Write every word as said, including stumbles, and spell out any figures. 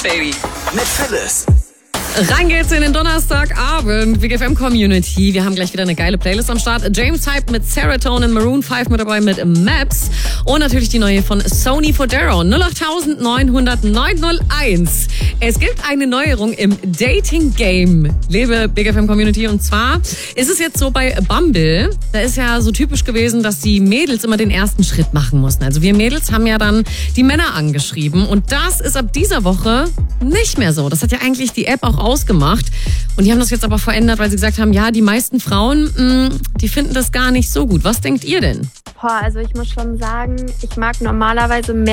Baby. Mit Phyllis. Rein geht's in den Donnerstagabend. Big F M Community. Wir haben gleich wieder eine geile Playlist am Start. James Hype mit Serotonin, Maroon fünf mit dabei mit Maps. Und natürlich die neue von Sony Fodera. null acht neun null null neun null eins. Es gibt eine Neuerung im Dating-Game, liebe Big F M Community. Und zwar ist es jetzt so bei Bumble. Da ist ja so typisch gewesen, dass die Mädels immer den ersten Schritt machen mussten. Also wir Mädels haben ja dann die Männer angeschrieben. Und das ist ab dieser Woche nicht mehr so. Das hat ja eigentlich die App auch ausgemacht. Und die haben das jetzt aber verändert, weil sie gesagt haben, ja, die meisten Frauen, mh, die finden das gar nicht so gut. Was denkt ihr denn? Boah, also ich muss schon sagen, ich mag normalerweise mehr